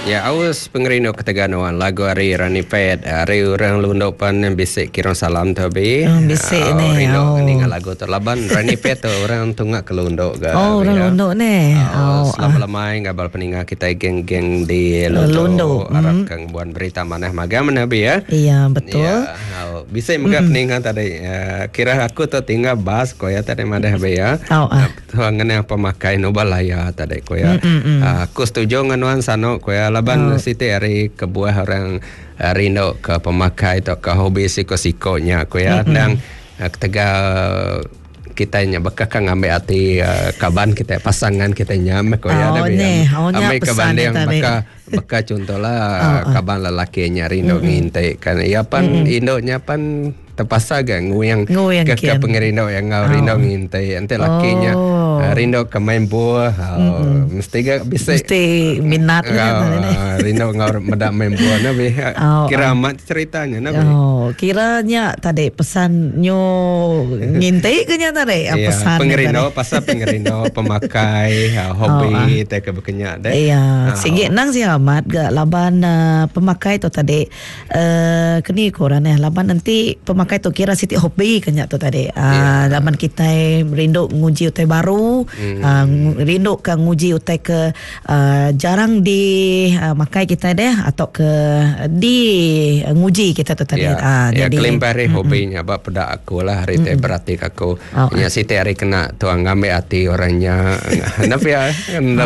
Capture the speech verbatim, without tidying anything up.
Ya, awas pengerino keteganuan lagu hari Rani Pet hari orang lundopan yang bisik kirong salam tu be. Oh, bisik uh, ni. Rino Oh. ni lagu tu laban Rani Pet tu orang tunggak ke lundok ga. Oh, orang ya. Lundok ni. Uh, Oh, selama lamai ngabal peninga kita geng-geng di Lundok. Lundok. Harap Mm. kang buan berita manah magam na be ya. Iya, betul. Ya, uh, bisa juga peninga tadi. Uh, kira aku tu tinggal bas koya tadi madah be ya. Oh, ah. Tuangan yang pemakai nubalaya tadi koya. Mm, mm, mm. Uh, aku setuju nganuan sano koya laban Oh. siti hari kebuah orang uh, rindo ke pemakai atau ke hobi siko-sikonya koya Mm-mm. dan uh, ketega kita nya bakal kang ambil hati uh, kaban kita pasangan kita nyam koya Oh, tapi ni. Oh, nya ambil kaban pesan yang tadi. bakal bakal contohlah Oh, oh. kaban lelakinya rindo ngintai kan ya pan indonya pan terpaksa kan nguyang Nguyang ke, ke kian. pengerindo yang ngau Oh. rindo ngintai ente lakinya Oh. uh, rindo ke main buah uh, mesti gak bisa Mesti minat ni. uh, rindo ngau medak main buah nabi Oh, kira oh. amat ceritanya nabi Oh, kiranya tadi pesan nyo ngintai ke nya tadi? Ah, ya, pesan pengerindo tadi. pasal pengerindo pemakai uh, hobi teh ke bekenya deh. Iya, Ah, sige nang si Ahmad ga laban uh, pemakai tu tadi. Uh, kini koran eh laban nanti pemakai tu kira siti hobi kenya tu tadi. Uh, laban kita rindu nguji utai baru, Hmm. uh, ngu- rindu ke nguji utai ke uh, jarang di uh, makai kita deh atau ke di uh, nguji kita tu tadi. Ya, Ah, ya jadi kelimpari hobinya bab pada aku lah hari teh berarti aku Oh, nya siti hari kena tuang ngambil hati orangnya. Kenapa ya?